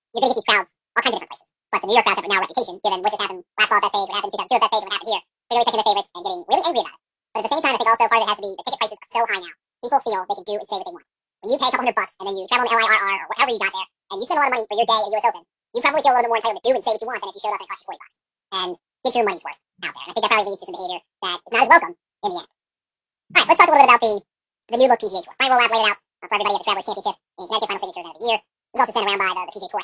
you're going to get these crowds all kinds of different places. But the New York crowds have now a reputation, given what just happened last fall at Bethpage, what happened in 2002 at Bethpage, what happened here. They're really picking their favorites and getting really angry about it. But at the same time, I think also part of it has to be the ticket prices are so high now. People feel they can do and say what they want. When you pay a couple $100 and then you travel in LIRR or whatever you got there, and you spend a lot of money for your day at the US Open, you probably feel a little bit more entitled to do and say what you want than if you showed up and it cost you $40. And get your money's worth out there. And I think that probably leads to some behavior that is not as welcome in the end. All right, let's talk a little bit about the new look PGA Tour. Brian Rolab laid it out for everybody at the Travelers Championship in Connecticut, final signature event of the year. It was also sent around by the PGA Tour